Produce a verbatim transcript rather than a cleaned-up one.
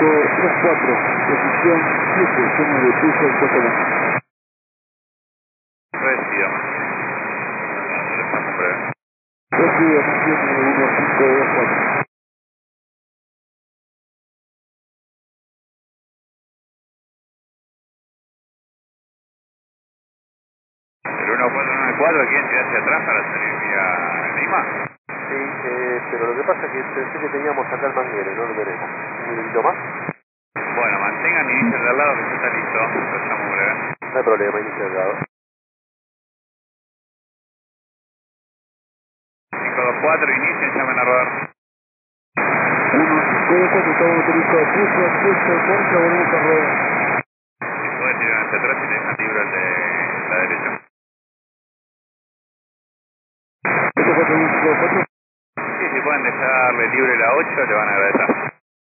cinco tres cuatro, posición siete, zona de piso en Costa Rica. Recibido. Le paso en breve. Recibido, mantiene uno cinco dos cuatro. El uno cuatro nueve cuatro, ¿quieren tirar hacia atrás para salir vía Lima? Sí, eh, pero lo que pasa es que pensé que teníamos acá el manguero, no lo tenemos. ¿Un minutito más? Bueno, mantengan inicio de al lado que ya está listo. Lo llamo en breve. No hay problema, inicio del lado. cinco dos cuatro, inicien, llamen a rodar. uno cinco dos cuatro, estamos autorizado. Puso, puso, marcha, volvemos a rodar. Si pueden tirar hacia atrás y le dejan libre el de la derecha. ocho cuatro uno cinco cuatro. Sí, si pueden dejarle libre la ocho, le van a agradecer.